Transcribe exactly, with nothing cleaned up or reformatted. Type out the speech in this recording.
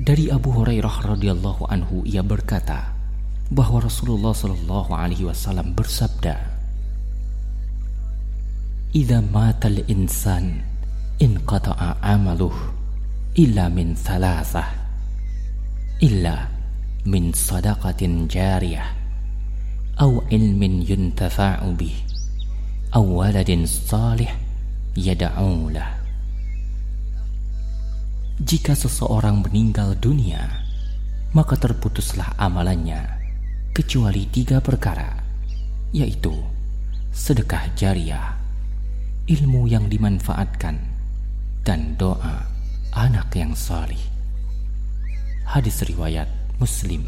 Dari Abu Hurairah radhiyallahu anhu, ia berkata bahwa Rasulullah sallallahu alaihi wasallam bersabda, "Idza matal insan inqata'a amaluh illa min thalathah, illa min sadaqatin jariyah, aw ilmin yuntafa'u bih, aw waladin salih yad'u lah." Jika seseorang meninggal dunia, maka terputuslah amalannya kecuali tiga perkara, yaitu sedekah jariah, ilmu yang dimanfaatkan, dan doa anak yang salih. Hadis riwayat Muslim.